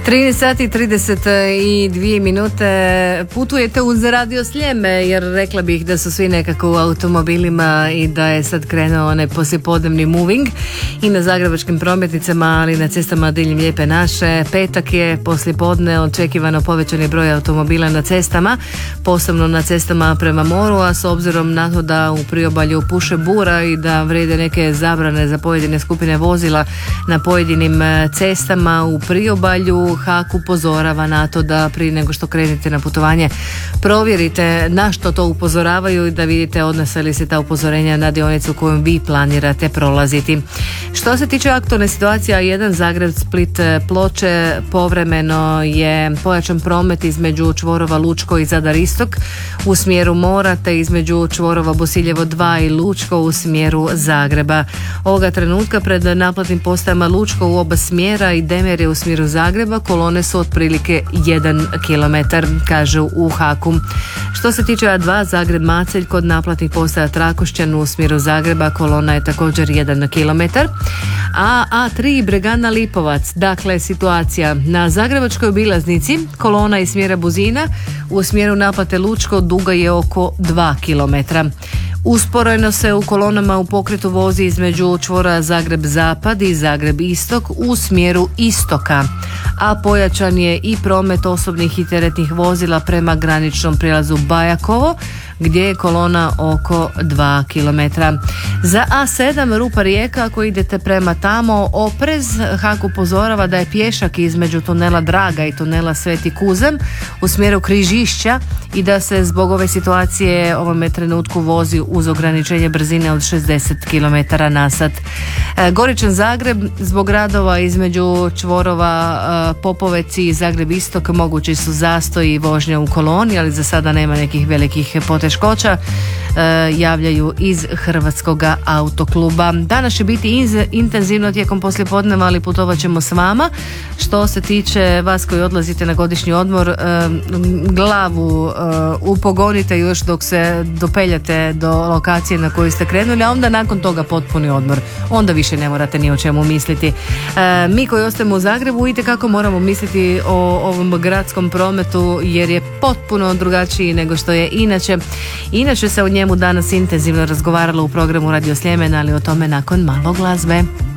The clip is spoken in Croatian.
13 sati 32 minute putujete uz Radio Sljeme, jer rekla bih da su svi nekako u automobilima i da je sad krenuo onaj poslijepodnevni moving i na zagrebačkim prometnicama, ali i na cestama diljem Lijepe naše. Petak je poslijepodne, očekivano povećani broj automobila na cestama, posebno na cestama prema moru, a s obzirom na to da u priobalju puše bura i da vrijede neke zabrane za pojedine skupine vozila na pojedinim cestama u priobalju, HAK upozorava na to da prije nego što krenete na putovanje provjerite na što to upozoravaju i da vidite odnose li se ta upozorenja na dionicu kojom vi planirate prolaziti. Što se tiče aktualne situacije A1 Zagreb, Split, Ploče, povremeno je pojačan promet između čvorova Lučko i Zadar Istok u smjeru mora, te između čvorova Bosiljevo 2 i Lučko u smjeru Zagreba. Ovoga trenutka pred naplatnim postajama Lučko u oba smjera i Demerje u smjeru Zagreba kolone su otprilike 1 km, kažu u HAK-u. Što se tiče A2 Zagreb-Macelj, kod naplatnih postaja Trakošćan u smjeru Zagreba kolona je također 1 km. A A3 Bregana Lipovac, dakle situacija na zagrebačkoj obilaznici, kolona iz smjera Buzina u smjeru naplate Lučko duga je oko 2 km. Usporeno se u kolonama u pokretu vozi između čvora Zagreb-Zapad i Zagreb-Istok u smjeru istoka, a pojačan je i promet osobnih i teretnih vozila prema graničnom prijelazu Bajakovo, gdje je kolona oko 2 km. Za A7 Rupa Rijeka, ako idete prema tamo, oprez. HAK upozorava da je pješak između tunela Draga i tunela Sveti Kuzam u smjeru Križišća i da se zbog ove situacije ovome trenutku vozi uz ograničenje brzine od 60 km na sat. Goričan Zagreb, zbog radova između čvorova Popovec i Zagreb Istok mogući su zastoji i vožnja u koloni, ali za sada nema nekih velikih poteškoća, javljaju iz Hrvatskog autokluba. Danas će biti intenzivno tijekom poslijepodneva, ali putovat ćemo s vama. Što se tiče vas koji odlazite na godišnji odmor, glavu upogonite još dok se dopeljate do lokacije na koju ste krenuli, a onda nakon toga potpuni odmor. Onda više ne morate ni o čemu misliti. Mi koji ostajemo u Zagrebu itekako moramo misliti o ovom gradskom prometu, jer je potpuno drugačiji nego što je inače. Inače se o njemu danas intenzivno razgovaralo u programu Radio Sljeme, ali o tome nakon malo glazbe.